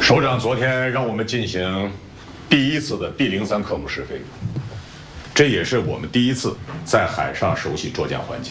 首长昨天让我们进行第一次的 B03科目试飞，这也是我们第一次在海上熟悉作战环境。